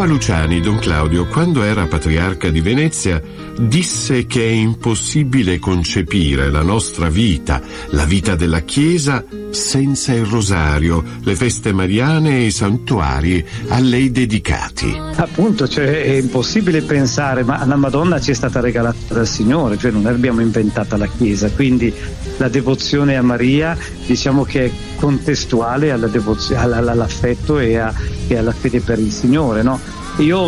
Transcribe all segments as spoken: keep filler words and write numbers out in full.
Papa Luciani, Don Claudio, quando era patriarca di Venezia, disse che è impossibile concepire la nostra vita, la vita della Chiesa, senza il rosario, le feste mariane e i santuari a lei dedicati. Appunto, cioè è impossibile pensare, ma la Madonna ci è stata regalata dal Signore, cioè non abbiamo inventata la Chiesa, quindi la devozione a Maria diciamo che è contestuale alla devozione, all'affetto e, a, e alla fede per il Signore, no? Io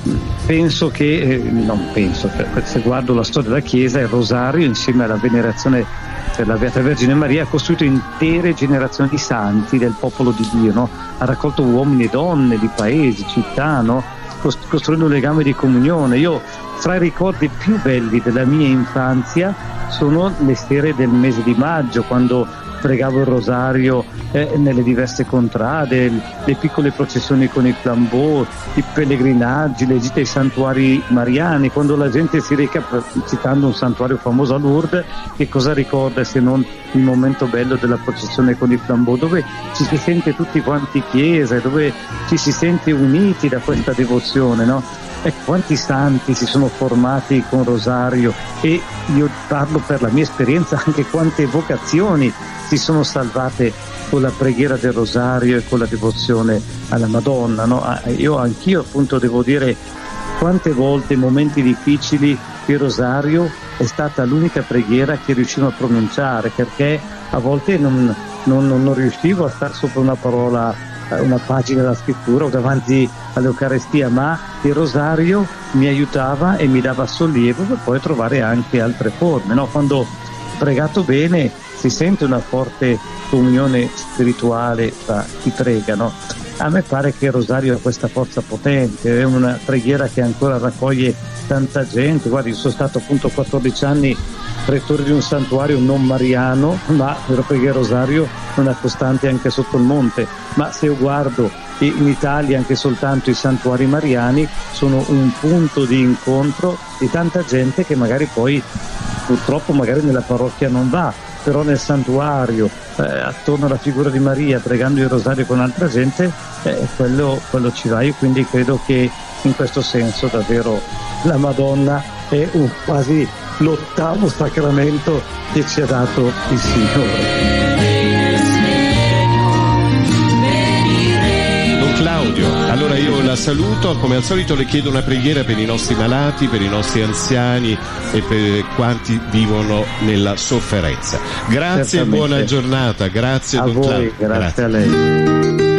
penso che, eh, non penso, se guardo la storia della Chiesa, il rosario insieme alla venerazione per la Beata Vergine Maria ha costruito intere generazioni di santi del popolo di Dio, no? Ha raccolto uomini e donne di paesi, città, no? Costruendo un legame di comunione. Io, fra i ricordi più belli della mia infanzia, sono le sere del mese di maggio, quando pregavo il rosario eh, nelle diverse contrade, le piccole processioni con i flambeau, i pellegrinaggi, le gite ai santuari mariani, quando la gente si reca, citando un santuario famoso a Lourdes, che cosa ricorda se non il momento bello della processione con i flambeau, dove ci si sente tutti quanti chiesa, dove ci si sente uniti da questa devozione, no? E quanti santi si sono formati con rosario, e io parlo per la mia esperienza anche quante vocazioni si sono salvate con la preghiera del rosario e con la devozione alla Madonna, no? Io anch'io appunto devo dire quante volte in momenti difficili il rosario è stata l'unica preghiera che riuscivo a pronunciare, perché a volte non, non, non riuscivo a stare sopra una parola, una pagina della scrittura o davanti all'Eucarestia, ma il rosario mi aiutava e mi dava sollievo per poi trovare anche altre forme, no? Quando pregato bene si sente una forte comunione spirituale tra chi prega, no? A me pare che il rosario ha questa forza potente, è una preghiera che ancora raccoglie tanta gente. Guardi, io sono stato appunto quattordici anni rettore di un santuario non mariano, ma per pregare il rosario una costante anche sotto il monte. Ma se io guardo in Italia anche soltanto i santuari mariani sono un punto di incontro di tanta gente che magari poi purtroppo magari nella parrocchia non va, però nel santuario eh, attorno alla figura di Maria pregando il rosario con altra gente eh, quello, quello ci va. Io quindi credo che in questo senso davvero la Madonna è un, quasi l'ottavo sacramento che ci ha dato il Signore. Claudio, allora io la saluto, come al solito le chiedo una preghiera per i nostri malati, per i nostri anziani e per quanti vivono nella sofferenza. Grazie e buona giornata, grazie a Don voi, Claudio. Grazie, grazie a lei.